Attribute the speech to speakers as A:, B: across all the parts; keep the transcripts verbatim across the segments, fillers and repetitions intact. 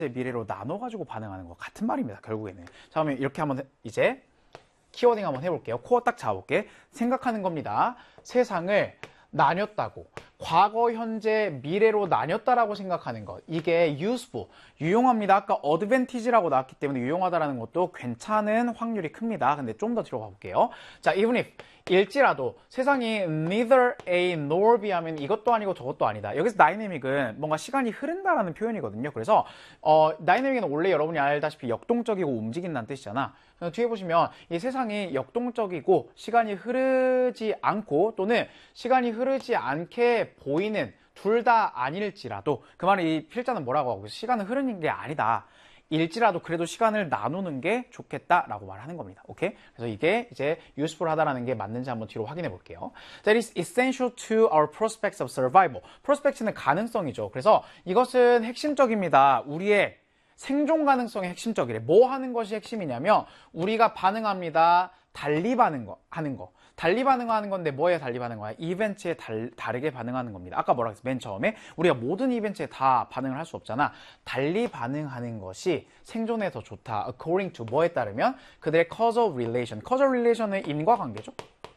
A: 미래로 나눠가지고 반응하는 거 같은 말입니다. 결국에는. 자, 그러면 이렇게 한번 이제 키워딩 한번 해볼게요. 코어 딱 잡아볼게. 생각하는 겁니다. 세상을 나뉘었다고. 과거, 현재, 미래로 나뉘었다라고 생각하는 것. 이게 useful, 유용합니다. 아까 advantage라고 나왔기 때문에 유용하다라는 것도 괜찮은 확률이 큽니다. 근데 좀 더 들어가 볼게요. 자, even if, 일지라도 세상이 neither A nor B 하면 이것도 아니고 저것도 아니다. 여기서 dynamic은 뭔가 시간이 흐른다라는 표현이거든요. 그래서 어, dynamic은 원래 여러분이 알다시피 역동적이고 움직인다는 뜻이잖아. 뒤에 보시면 이 세상이 역동적이고 시간이 흐르지 않고 또는 시간이 흐르지 않게 보이는 둘 다 아닐지라도 그 말은 이 필자는 뭐라고 하고 시간은 흐르는 게 아니다. 일지라도 그래도 시간을 나누는 게 좋겠다라고 말하는 겁니다. 오케이? 그래서 이게 이제 useful 하다라는 게 맞는지 한번 뒤로 확인해 볼게요. That is essential to our prospects of survival. prospects는 가능성이죠. 그래서 이것은 핵심적입니다. 우리의 생존 가능성이 핵심적이래. 뭐 하는 것이 핵심이냐면 우리가 반응합니다. 달리 반응 거, 하는 거. 달리 반응하는 건데 뭐에 달리 반응하냐? 이벤트에 달, 다르게 반응하는 겁니다. 아까 뭐라 그랬어? 맨 처음에 우리가 모든 이벤트에 다 반응을 할 수 없잖아. 달리 반응하는 것이 생존에 더 좋다. According to 뭐에 따르면 그들의 causal relation. causal relation은 인과관계죠.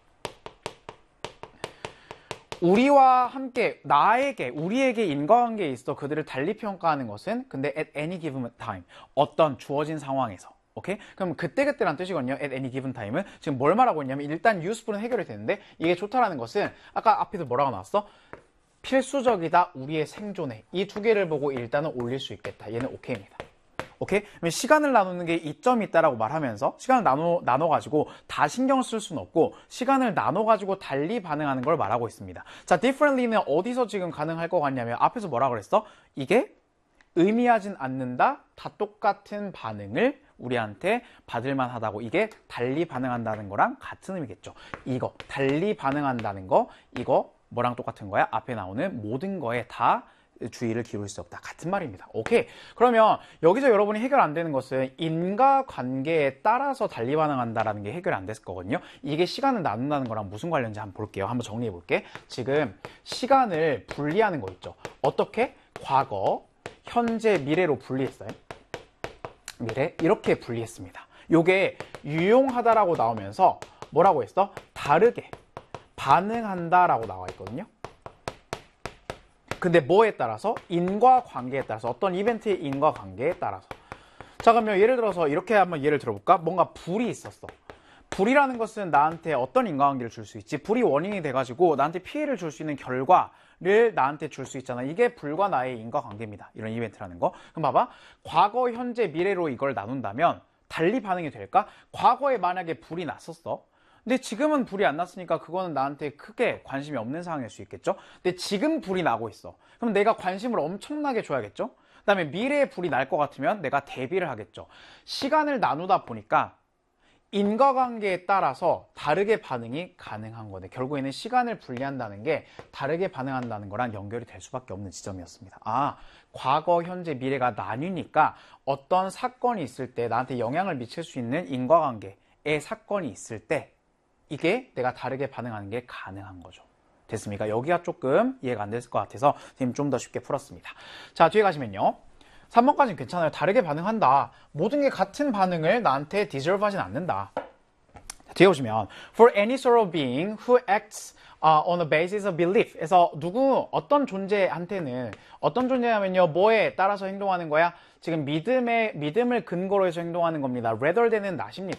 A: 우리와 함께 나에게 우리에게 인과관계에 있어 그들을 달리 평가하는 것은 근데 at any given time 어떤 주어진 상황에서 오케이? 그럼 그때그때란 뜻이거든요. at any given time은 지금 뭘 말하고 있냐면 일단 useful은 해결이 되는데 이게 좋다라는 것은 아까 앞에서 뭐라고 나왔어? 필수적이다 우리의 생존에 이 두 개를 보고 일단은 올릴 수 있겠다. 얘는 오케이입니다. 오케이? 그러면 시간을 나누는 게 이점이 있다라고 말하면서 시간을 나눠, 나눠가지고 다 신경 쓸 수는 없고 시간을 나눠가지고 달리 반응하는 걸 말하고 있습니다. 자, differently는 어디서 지금 가능할 것 같냐면 앞에서 뭐라 그랬어? 이게 의미하진 않는다. 다 똑같은 반응을 우리한테 받을만 하다고. 이게 달리 반응한다는 거랑 같은 의미겠죠. 이거 달리 반응한다는 거 이거 뭐랑 똑같은 거야? 앞에 나오는 모든 거에 다 주의를 기울일 수 없다. 같은 말입니다. 오케이. 그러면 여기서 여러분이 해결 안 되는 것은 인과관계에 따라서 달리 반응한다라는 게 해결이 안 됐을 거거든요. 이게 시간을 나눈다는 거랑 무슨 관련인지 한번 볼게요. 한번 정리해 볼게. 지금 시간을 분리하는 거 있죠. 어떻게? 과거, 현재, 미래로 분리했어요. 미래 이렇게 분리했습니다. 요게 유용하다라고 나오면서 뭐라고 했어? 다르게 반응한다라고 나와 있거든요. 근데 뭐에 따라서? 인과관계에 따라서 어떤 이벤트의 인과관계에 따라서. 자, 그러면 예를 들어서 이렇게 한번 예를 들어볼까? 뭔가 불이 있었어. 불이라는 것은 나한테 어떤 인과관계를 줄 수 있지? 불이 원인이 돼가지고 나한테 피해를 줄 수 있는 결과를 나한테 줄 수 있잖아. 이게 불과 나의 인과관계입니다. 이런 이벤트라는 거. 그럼 봐봐. 과거, 현재, 미래로 이걸 나눈다면 달리 반응이 될까? 과거에 만약에 불이 났었어. 근데 지금은 불이 안 났으니까 그거는 나한테 크게 관심이 없는 상황일 수 있겠죠? 근데 지금 불이 나고 있어. 그럼 내가 관심을 엄청나게 줘야겠죠? 그 다음에 미래에 불이 날 것 같으면 내가 대비를 하겠죠. 시간을 나누다 보니까 인과관계에 따라서 다르게 반응이 가능한 거네. 결국에는 시간을 분리한다는 게 다르게 반응한다는 거랑 연결이 될 수밖에 없는 지점이었습니다. 아, 과거, 현재, 미래가 나뉘니까 어떤 사건이 있을 때 나한테 영향을 미칠 수 있는 인과관계의 사건이 있을 때 이게 내가 다르게 반응하는 게 가능한 거죠. 됐습니까? 여기가 조금 이해가 안 됐을 것 같아서 지금 좀 더 쉽게 풀었습니다. 자, 뒤에 가시면요. 삼 번까지는 괜찮아요. 다르게 반응한다. 모든 게 같은 반응을 나한테 deserve 하진 않는다. 뒤에 보시면 For any sort of being who acts uh, on the basis of belief 에서 누구, 어떤 존재한테는 어떤 존재냐면요. 뭐에 따라서 행동하는 거야? 지금 믿음에, 믿음을 근거로 해서 행동하는 겁니다. rather than은 not입니다.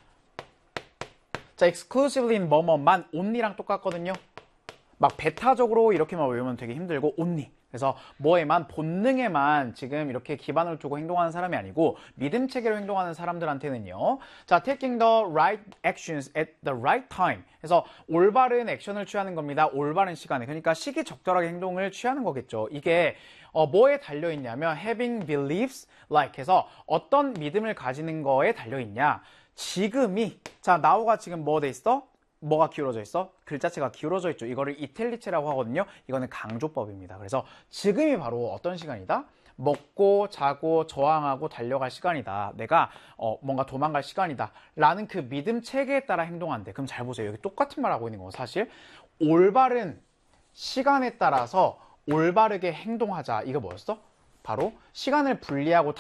A: 자, exclusively는 뭐뭐만, only랑 똑같거든요. 막 배타적으로 이렇게만 외우면 되게 힘들고 only. 그래서 뭐에만, 본능에만 지금 이렇게 기반을 두고 행동하는 사람이 아니고 믿음 체계로 행동하는 사람들한테는요. 자, taking the right actions at the right time. 그래서 올바른 액션을 취하는 겁니다. 올바른 시간에. 그러니까 시기적절하게 행동을 취하는 거겠죠. 이게 어, 뭐에 달려있냐면 having beliefs like 해서 어떤 믿음을 가지는 거에 달려있냐. 지금이, 자, 나우가 지금 뭐 돼 있어? 뭐가 기울어져 있어? 글자체가 기울어져 있죠. 이거를 이탈리체라고 하거든요. 이거는 강조법입니다. 그래서 지금이 바로 어떤 시간이다? 먹고 자고 저항하고 달려갈 시간이다. 내가 어, 뭔가 도망갈 시간이다. 라는 그 믿음 체계에 따라 행동한대. 그럼 잘 보세요. 여기 똑같은 말 하고 있는 거 사실 올바른 시간에 따라서 올바르게 행동하자. 이거 뭐였어? 바로 시간을 분리하고